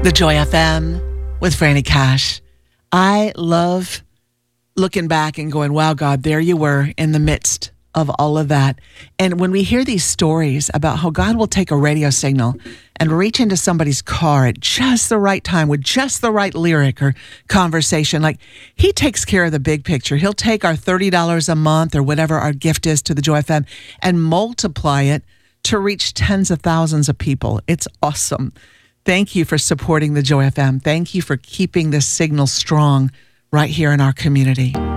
The Joy FM with Franny Cash. I love looking back and going, wow, God, there you were in the midst of all of that. And when we hear these stories about how God will take a radio signal and reach into somebody's car at just the right time with just the right lyric or conversation, like he takes care of the big picture. He'll take our $30 a month or whatever our gift is to the Joy FM and multiply it to reach tens of thousands of people. It's awesome. Thank you for supporting the Joy FM. Thank you for keeping this signal strong right here in our community.